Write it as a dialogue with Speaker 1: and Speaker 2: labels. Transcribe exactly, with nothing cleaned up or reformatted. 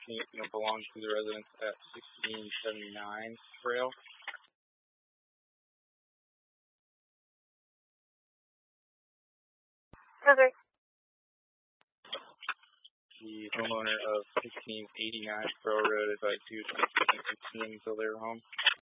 Speaker 1: you know, belongs to the residence at sixteen seventy-nine Frail.
Speaker 2: Okay.
Speaker 1: The homeowner of sixteen eighty-nine Frail Road is like to continue until their home.